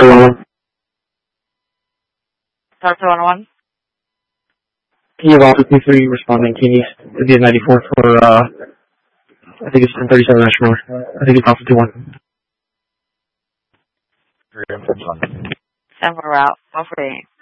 111. Delta 111. Can you have Officer 23 responding King East to the 94 for, I think it's 1037 National. I think it's Officer 21. 10 for route. 148.